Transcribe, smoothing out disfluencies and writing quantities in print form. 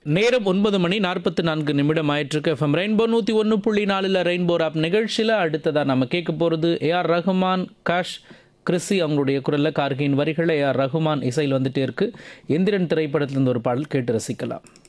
நேரம் 9:44 ஆயிட்டிருக்கு. FM rainbow 101.4 rainbow rap நிகழ்ச்சியில் அடுத்ததாக நம்ம கேட்க போகிறது ஏஆர் ரஹ்மான், காஷ் கிறிஸி அவங்களுடைய குரலில் கார்கியின் வரிகளை ஏஆர் ரஹ்மான் இசையில் வந்துட்டே இருக்கு. எந்திரன் திரைப்படத்திலிருந்து ஒரு பாடல் கேட்டு ரசிக்கலாம்.